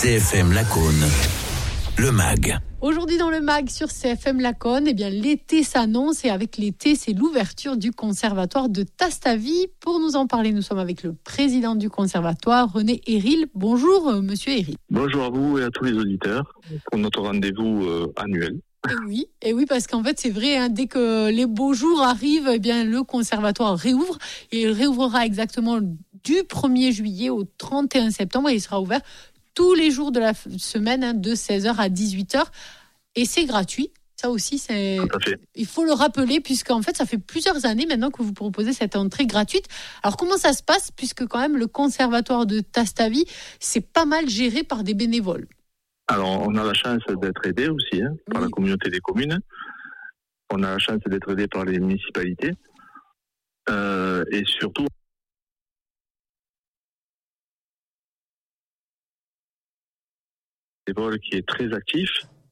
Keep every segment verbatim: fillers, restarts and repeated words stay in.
C F M Lacaune, le M A G. Aujourd'hui dans le M A G sur C F M Lacaune, eh bien, l'été s'annonce et avec l'été, c'est l'ouverture du conservatoire de Tastavy. Pour nous en parler, nous sommes avec le président du conservatoire, René Héril. Bonjour, euh, monsieur Héril. Bonjour à vous et à tous les auditeurs pour notre rendez-vous euh, annuel. Et oui, et oui, parce qu'en fait, c'est vrai, hein, dès que les beaux jours arrivent, eh bien, le conservatoire réouvre. Et il réouvrira exactement du premier juillet au trente et un septembre et il sera ouvert tous les jours de la semaine, hein, de seize heures à dix-huit heures. Et c'est gratuit. Ça aussi, c'est... Tout à fait. Il faut le rappeler, puisqu'en fait, ça fait plusieurs années maintenant que vous proposez cette entrée gratuite. Alors, comment ça se passe, puisque quand même, le conservatoire de Tastavy, c'est pas mal géré par des bénévoles. Alors, on a la chance d'être aidé aussi hein, par oui. la communauté des communes. On a la chance d'être aidé par les municipalités. Euh, et surtout, un bénévole qui est très actif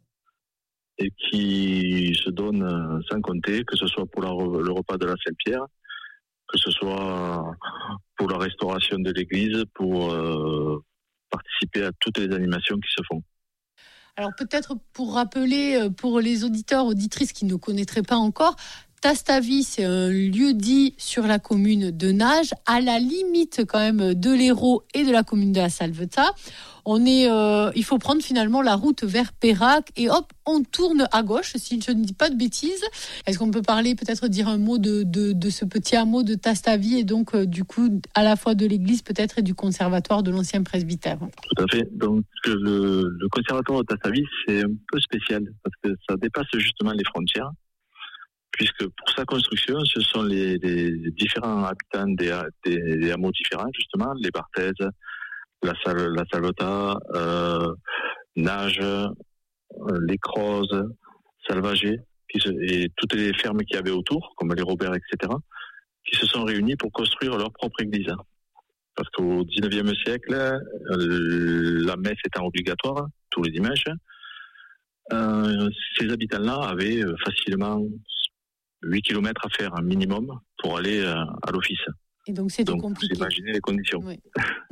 et qui se donne sans compter, que ce soit pour la, le repas de la Saint-Pierre, que ce soit pour la restauration de l'église, pour euh, participer à toutes les animations qui se font. Alors peut-être pour rappeler, pour les auditeurs, auditrices qui ne connaîtraient pas encore, Tastavy, c'est un lieu-dit sur la commune de Nages, à la limite quand même de l'Hérault et de la commune de la Salvetat. On est, euh, il faut prendre finalement la route vers Pérac et hop, on tourne à gauche, si je ne dis pas de bêtises. Est-ce qu'on peut parler, peut-être dire un mot de, de, de ce petit hameau de Tastavy et donc euh, du coup à la fois de l'église peut-être et du conservatoire de l'ancien presbytère? Tout à fait. Donc le, le conservatoire de Tastavy, c'est un peu spécial parce que ça dépasse justement les frontières. Puisque pour sa construction, ce sont les, les différents habitants des, des, des hameaux différents, justement, les Barthèses, la, Sal, la Salvetat, euh, Nages, euh, les Crozes, Salvagé, qui se, et toutes les fermes qu'il y avait autour, comme les Robert, et cetera, qui se sont réunis pour construire leur propre église. Parce qu'au dix-neuvième siècle, euh, la messe étant obligatoire tous les dimanches, euh, ces habitants-là avaient facilement huit kilomètres à faire un minimum pour aller euh, à l'office. Et donc c'était donc, compliqué. Vous imaginez les conditions. Oui.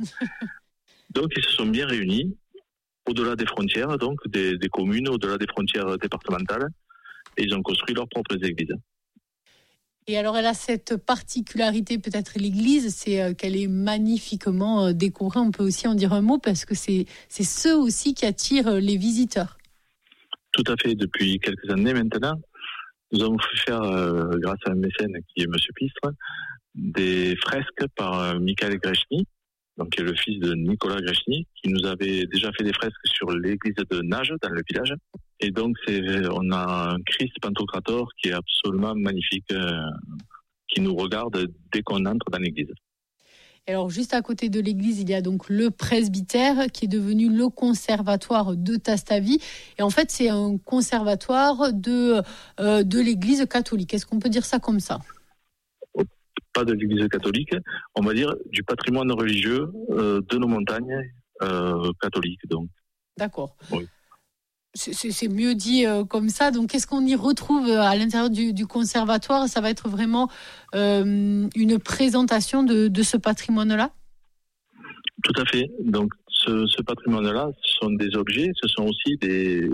Donc ils se sont bien réunis au-delà des frontières, donc des, des communes, au-delà des frontières départementales, et ils ont construit leurs propres églises. Et alors elle a cette particularité, peut-être l'église, c'est euh, qu'elle est magnifiquement euh, décorée. On peut aussi en dire un mot parce que c'est, c'est ceux aussi qui attirent les visiteurs. Tout à fait. Depuis quelques années maintenant, nous avons fait faire, euh, grâce à un mécène qui est M. Pistre, des fresques par euh, Michael Grechny, donc qui est le fils de Nicolas Grechny, qui nous avait déjà fait des fresques sur l'église de Nages, dans le village. Et donc, c'est, on a un Christ Pantocrator qui est absolument magnifique, euh, qui nous regarde dès qu'on entre dans l'église. Et alors, juste à côté de l'église, il y a donc le presbytère qui est devenu le conservatoire de Tastavy. Et en fait, c'est un conservatoire de, euh, de l'église catholique. Est-ce qu'on peut dire ça comme ça ? Pas de l'église catholique, on va dire du patrimoine religieux euh, de nos montagnes euh, catholiques. Donc. D'accord. Oui. C'est, c'est, c'est mieux dit euh, comme ça. Donc, qu'est-ce qu'on y retrouve à l'intérieur du, du conservatoire ? Ça va être vraiment euh, une présentation de, de ce patrimoine-là ? Tout à fait. Donc, ce, ce patrimoine-là, ce sont des objets, ce sont aussi des...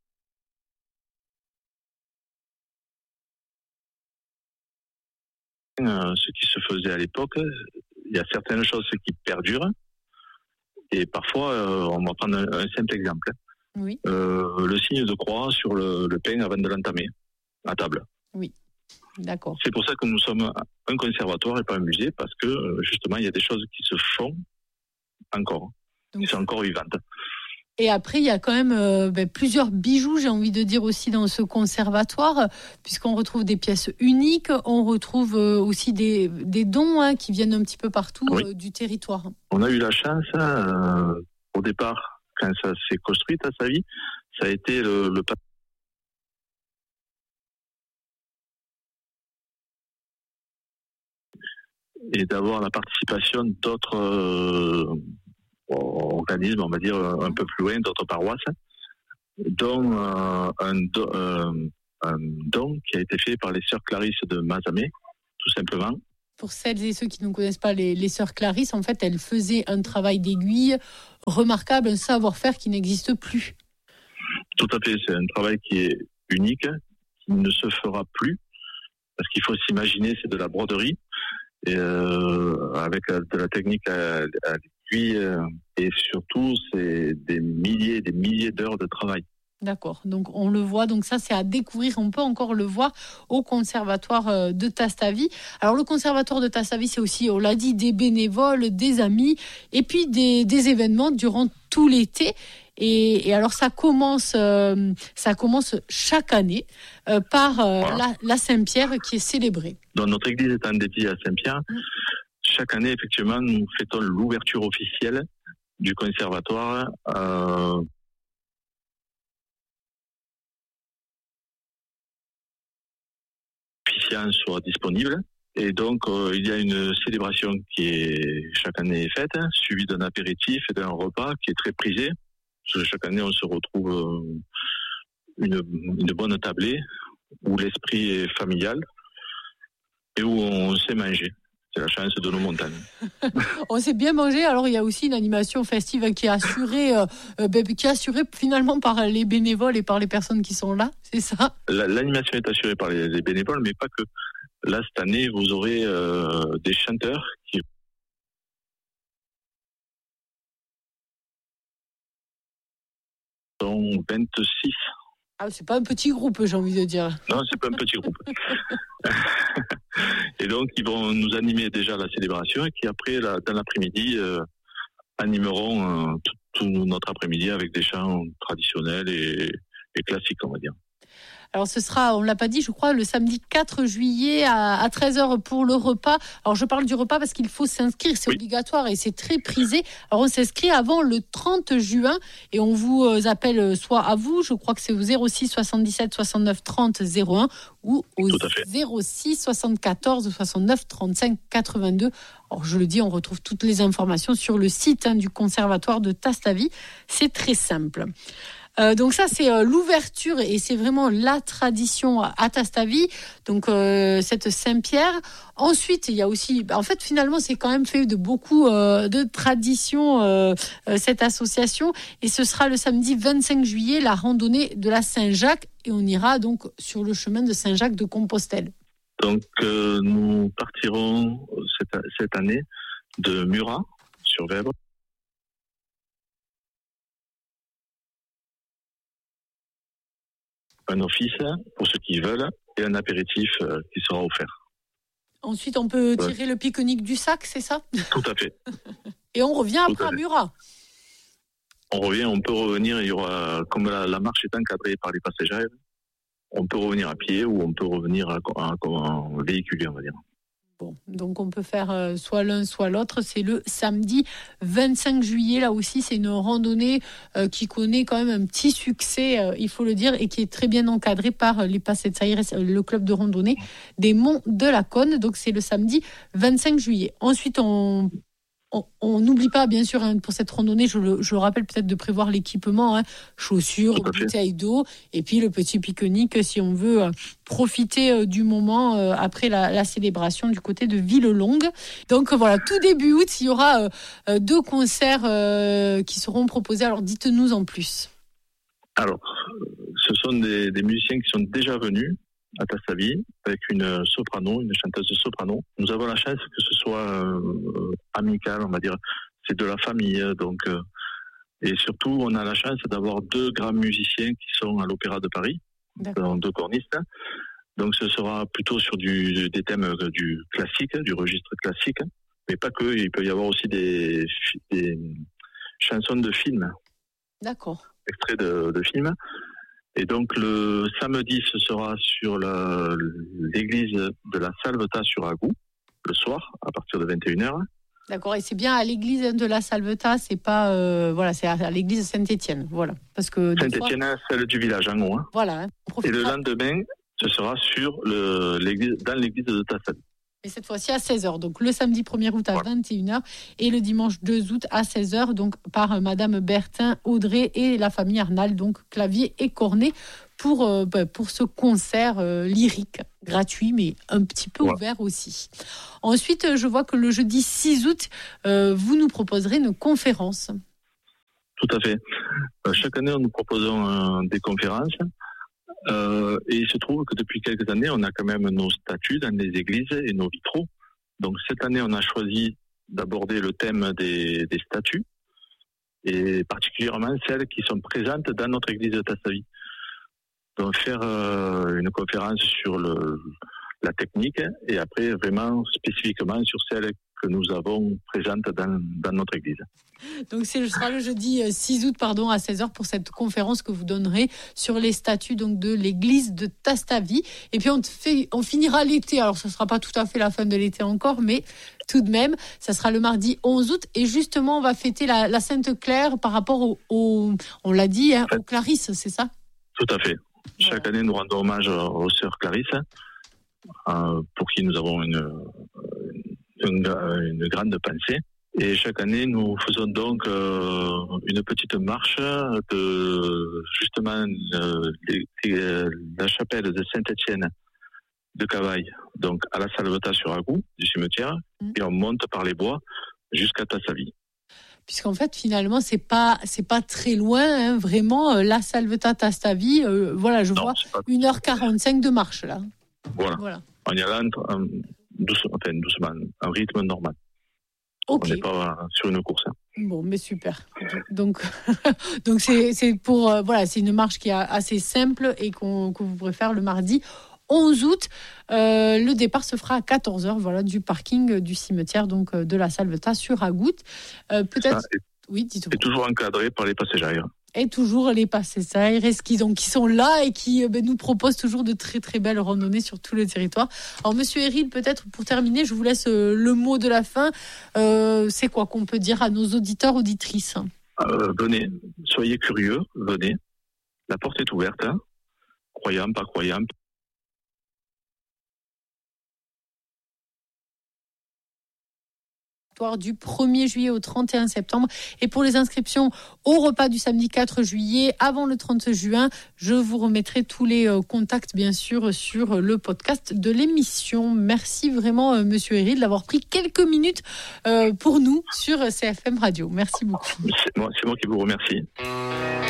Euh, ce qui se faisait à l'époque, il y a certaines choses qui perdurent. Et parfois, euh, on va prendre un, un simple exemple. Oui. Euh, le signe de croix sur le, le pain avant de l'entamer à table. Oui, d'accord. C'est pour ça que nous sommes un conservatoire et pas un musée, parce que justement, il y a des choses qui se font encore. Donc, c'est encore vivante. Et après, il y a quand même euh, ben, plusieurs bijoux, j'ai envie de dire aussi dans ce conservatoire, puisqu'on retrouve des pièces uniques, on retrouve euh, aussi des, des dons hein, qui viennent un petit peu partout oui. euh, du territoire. On a eu la chance, euh, au départ, quand ça s'est construit à sa vie, ça a été le, le et d'avoir la participation d'autres euh, organismes, on va dire, un peu plus loin, d'autres paroisses, dont euh, un, do, euh, un don qui a été fait par les sœurs Clarisse de Mazamet, tout simplement, Pour celles et ceux qui ne connaissent pas les, les sœurs Clarisse, en fait, elles faisaient un travail d'aiguille remarquable, un savoir-faire qui n'existe plus. Tout à fait, c'est un travail qui est unique, qui ne se fera plus, parce qu'il faut s'imaginer, c'est de la broderie, et euh, avec de la technique à, à l'aiguille, euh, et surtout, c'est des milliers et des milliers d'heures de travail. D'accord, donc on le voit, donc ça c'est à découvrir, on peut encore le voir au conservatoire de Tastavy. Alors le conservatoire de Tastavy, c'est aussi, on l'a dit, des bénévoles, des amis, et puis des, des événements durant tout l'été. Et, et alors ça commence, euh, ça commence chaque année euh, par euh, voilà. la, la Saint-Pierre qui est célébrée. Donc notre église étant dédiée à Saint-Pierre, mmh. chaque année effectivement nous fêtons l'ouverture officielle du conservatoire. Euh, soit disponible et donc euh, il y a une célébration qui est chaque année est faite, suivie d'un apéritif et d'un repas qui est très prisé. Parce que chaque année on se retrouve euh, une, une bonne tablée où l'esprit est familial et où on sait manger. C'est la chance de nos montagnes. On sait bien manger. Alors il y a aussi une animation festive qui est assurée, euh, qui est assurée finalement par les bénévoles et par les personnes qui sont là. C'est ça ? La, L'animation est assurée par les, les bénévoles, mais pas que. Là cette année, vous aurez euh, des chanteurs qui sont vingt-six. Ah, c'est pas un petit groupe, j'ai envie de dire. Non, c'est pas un petit groupe. Et donc, ils vont nous animer déjà la célébration et qui après, là, dans l'après-midi, euh, animeront euh, tout, tout notre après-midi avec des chants traditionnels et, et classiques, on va dire. Alors ce sera, on ne l'a pas dit, je crois, le samedi quatre juillet à, à treize heures pour le repas. Alors je parle du repas parce qu'il faut s'inscrire, c'est oui. obligatoire et c'est très prisé. Alors on s'inscrit avant le trente juin et on vous appelle soit à vous, je crois que c'est au zéro six soixante-dix-sept soixante-neuf trente zéro un ou au zéro six soixante-quatorze soixante-neuf trente-cinq quatre-vingt-deux. Alors je le dis, on retrouve toutes les informations sur le site hein, du conservatoire de Tastavy. C'est très simple. Euh, donc ça c'est euh, l'ouverture et c'est vraiment la tradition à Tastavy, donc euh, cette Saint-Pierre. Ensuite il y a aussi, en fait finalement c'est quand même fait de beaucoup euh, de traditions euh, euh, cette association et ce sera le samedi vingt-cinq juillet la randonnée de la Saint-Jacques et on ira donc sur le chemin de Saint-Jacques de Compostelle. Donc euh, nous partirons cette, cette année de Murat sur Vèvre. Un office pour ceux qui veulent et un apéritif euh, qui sera offert. Ensuite, on peut tirer ouais. le pique-nique du sac, c'est ça ? Tout à fait. Et on revient Tout après à Murat. On revient, on peut revenir, il y aura, comme la, la marche est encadrée par les passagers, on peut revenir à pied ou on peut revenir à, à, à, en véhiculé, on va dire. Bon, donc on peut faire euh, soit l'un, soit l'autre. C'est le samedi vingt-cinq juillet. Là aussi, c'est une randonnée euh, qui connaît quand même un petit succès, euh, il faut le dire, et qui est très bien encadrée par les Passezzaires, le club de randonnée des Monts de la Cône. Donc c'est le samedi vingt-cinq juillet. Ensuite, on... On n'oublie pas, bien sûr, hein, pour cette randonnée, je le, je le rappelle peut-être de prévoir l'équipement, hein, chaussures, bouteilles d'eau, et puis le petit pique-nique si on veut euh, profiter euh, du moment euh, après la, la célébration du côté de Villelongue. Donc voilà, tout début août, il y aura euh, deux concerts euh, qui seront proposés. Alors dites-nous en plus. Alors, ce sont des, des musiciens qui sont déjà venus à Tastavy, avec une soprano, une chanteuse de soprano. Nous avons la chance que ce soit euh, amical, on va dire. C'est de la famille, donc. Euh, et surtout, on a la chance d'avoir deux grands musiciens qui sont à l'Opéra de Paris, donc deux cornistes. Donc, ce sera plutôt sur du, des thèmes du classique, du registre classique, mais pas que. Il peut y avoir aussi des, des chansons de films. D'accord. Extraits de, de films. Et donc le samedi, ce sera sur la, l'église de la Salvetat sur Agou, le soir, à partir de vingt et une heures. D'accord, et c'est bien à l'église de la Salvetat, c'est pas euh, voilà, c'est à l'église de Saint-Étienne, voilà, parce que Saint-Étienne, fois... celle du village en haut. Hein. Voilà. Hein, et le lendemain, ce sera sur le l'église, dans l'église de Tastavy. Et cette fois-ci à seize heures. Donc le samedi premier août à voilà. vingt et une heures et le dimanche deux août à seize heures, donc par Madame Bertin, Audrey et la famille Arnal, donc clavier et cornet pour, euh, bah, pour ce concert euh, lyrique, gratuit, mais un petit peu ouais. ouvert aussi. Ensuite, je vois que le jeudi six août, euh, vous nous proposerez une conférence. Tout à fait. Euh, chaque année, nous proposons euh, des conférences. Euh, et il se trouve que depuis quelques années, on a quand même nos statues dans les églises et nos vitraux. Donc cette année, on a choisi d'aborder le thème des, des statues, et particulièrement celles qui sont présentes dans notre église de Tassavis. Donc faire euh, une conférence sur le, la technique, et après vraiment spécifiquement sur celles que nous avons présentes dans, dans notre église. Donc ce sera le jeudi six août pardon, à seize heures pour cette conférence que vous donnerez sur les statues donc, de l'église de Tassavis. Et puis on, fait, on finira l'été, alors ce ne sera pas tout à fait la fin de l'été encore, mais tout de même, ça sera le mardi onze août. Et justement, on va fêter la, la Sainte Claire par rapport au, au on l'a dit, hein, aux Clarisses, c'est ça ? Tout à fait. Chaque voilà. année, nous rendons hommage aux sœurs Clarisses, euh, pour qui nous avons une, une, une grande pensée. Et chaque année, nous faisons donc euh, une petite marche de justement euh, les, les, la chapelle de Saint-Étienne de Cavaille, donc à la Salvetat sur Agout du cimetière, mmh. et on monte par les bois jusqu'à Tassavis. Puisqu'en fait, finalement, c'est pas c'est pas très loin, hein, vraiment. Euh, la Salvetat Tassavis, euh, voilà, je non, vois pas... une heure quarante-cinq de marche là. Voilà. voilà. On y allant euh, doucement, enfin, doucement, un rythme normal. Okay. On n'est pas sur une course. Hein. Bon, mais super. Donc, donc c'est, c'est pour euh, voilà, c'est une marche qui est assez simple et qu'on, que vous pourrez faire le mardi onze août. Euh, le départ se fera à quatorze heures, voilà, du parking du cimetière donc de la Salvetat sur Agout. Euh, peut-être. est, oui, dites-moi. Et toujours encadré par les passagers. Et toujours les passagers qui, donc, qui sont là et qui ben, nous proposent toujours de très très belles randonnées sur tout le territoire. Alors Monsieur Héril, peut-être pour terminer, je vous laisse euh, le mot de la fin. Euh, c'est quoi qu'on peut dire à nos auditeurs, auditrices ? euh, Venez, soyez curieux, venez. La porte est ouverte, hein. Croyants, pas croyants. Du premier juillet au trente et un septembre. Et pour les inscriptions au repas du samedi quatre juillet, avant le trente juin, je vous remettrai tous les euh, contacts, bien sûr, sur le podcast de l'émission. Merci vraiment, euh, Monsieur Héril, d'avoir pris quelques minutes euh, pour nous sur C F M Radio. Merci beaucoup. C'est moi, c'est moi qui vous remercie.